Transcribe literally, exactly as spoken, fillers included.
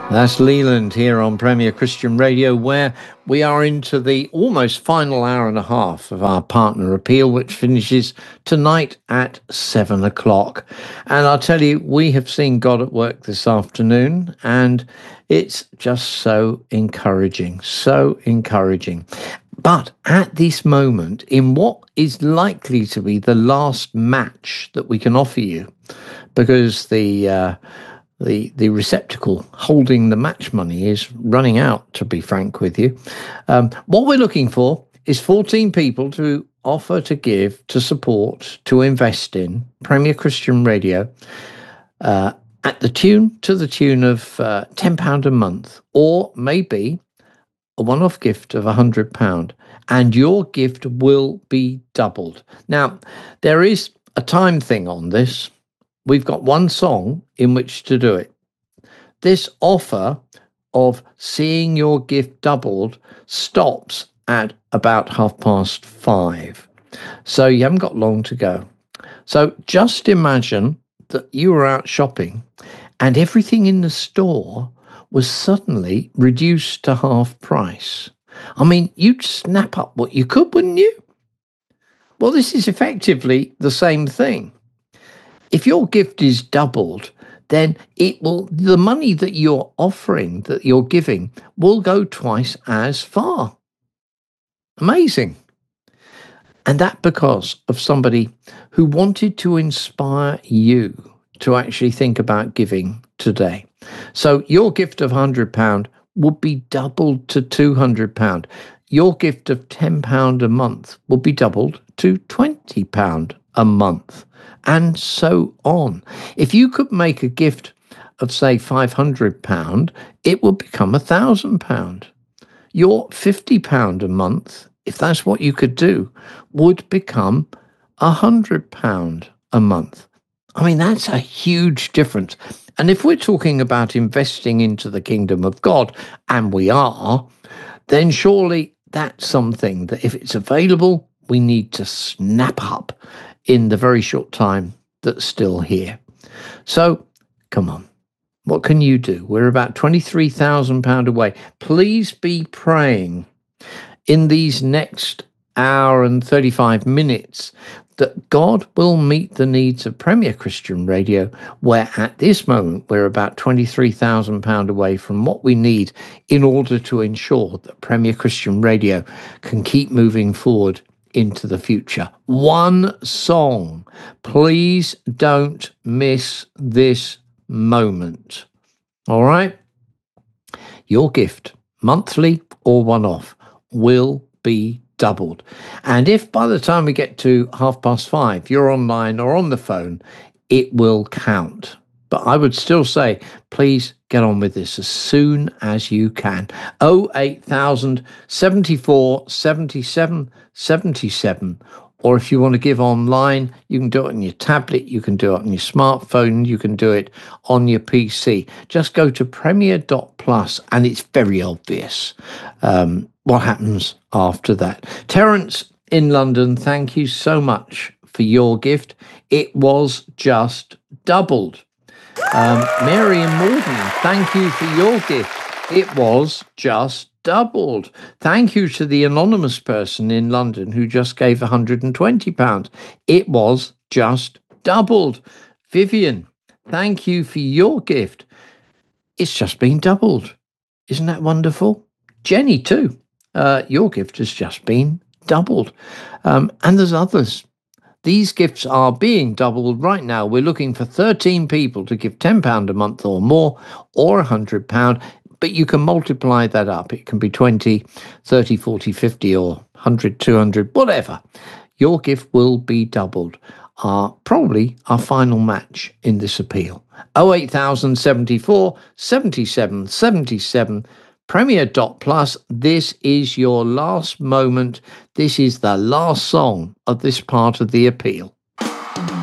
That's Leland here on Premier Christian Radio, where we are into the almost final hour and a half of our partner appeal, which finishes tonight at seven o'clock. And I'll tell you, we have seen God at work this afternoon, and it's just so encouraging, so encouraging. But at this moment, in what is likely to be the last match that we can offer you, because the uh, the the receptacle holding the match money is running out, to be frank with you. Um, what we're looking for is fourteen people to offer to give, to support, to invest in Premier Christian Radio uh, at the tune, to the tune of uh, ten pounds a month, or maybe a one-off gift of one hundred pounds, and your gift will be doubled. Now, there is a time thing on this. We've got one song in which to do it. This offer of seeing your gift doubled stops at about half past five. So you haven't got long to go. So just imagine that you were out shopping and everything in the store was suddenly reduced to half price. I mean, you'd snap up what you could, wouldn't you? Well, this is effectively the same thing. If your gift is doubled, then it will, the money that you're offering, that you're giving, will go twice as far. Amazing. And that because of somebody who wanted to inspire you to actually think about giving today. So your gift of one hundred pounds would be doubled to two hundred pounds. Your gift of ten pounds a month will be doubled to twenty pounds a month, and so on. If you could make a gift of, say, five hundred pounds, it will become one thousand pounds. Your fifty pounds a month, if that's what you could do, would become one hundred pounds a month. I mean, that's a huge difference. And if we're talking about investing into the kingdom of God, and we are, then surely that's something that if it's available, we need to snap up in the very short time that's still here. So, come on. What can you do? We're about twenty-three thousand pounds away. Please be praying in these next hour and thirty-five minutes that God will meet the needs of Premier Christian Radio, where at this moment we're about twenty-three thousand pounds away from what we need in order to ensure that Premier Christian Radio can keep moving forward into the future. One song. Please don't miss this moment. All right? Your gift, monthly or one-off, will be doubled. And if by the time we get to half past five, you're online or on the phone, it will count. But I would still say, please get on with this as soon as you can. oh eight thousand, seventy-four, seventy-seven, seventy-seven. Or if you want to give online, you can do it on your tablet, you can do it on your smartphone, you can do it on your P C. Just go to premier dot plus and it's very obvious um, what happens after that. Terence in London, thank you so much for your gift. It was just doubled. Um, Mary and Morden, thank you for your gift. It was just doubled. Thank you to the anonymous person in London who just gave one hundred twenty pounds. It was just doubled. Vivian, thank you for your gift. It's just been doubled. Isn't that wonderful? Jenny too. Uh, your gift has just been doubled. Um, and there's others. These gifts are being doubled right now. We're looking for thirteen people to give ten pounds a month or more, or one hundred pounds. But you can multiply that up. It can be twenty, thirty, forty, fifty, or one hundred, two hundred, whatever. Your gift will be doubled. Uh, probably our final match in this appeal. oh eight thousand, seventy-four, seventy-seven, seventy-seven. Premier dot plus, this is your last moment. This is the last song of this part of the appeal.